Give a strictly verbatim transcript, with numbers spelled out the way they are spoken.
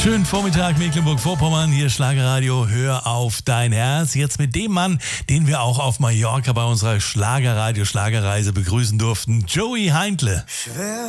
Schönen Vormittag, Mecklenburg-Vorpommern, hier Schlagerradio, hör auf dein Herz. Jetzt mit dem Mann, den wir auch auf Mallorca bei unserer Schlagerradio-Schlagerreise begrüßen durften, Joey Heindle.